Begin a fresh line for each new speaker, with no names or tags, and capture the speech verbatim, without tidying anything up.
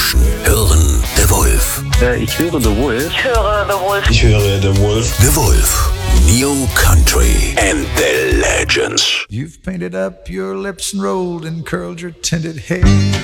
Menschen hören The Wolf.
Äh, ich höre The Wolf.
Ich höre The Wolf.
Ich höre The Wolf.
The Wolf. New Country and the Legends.
You've painted up your lips and rolled and curled your tinted hair.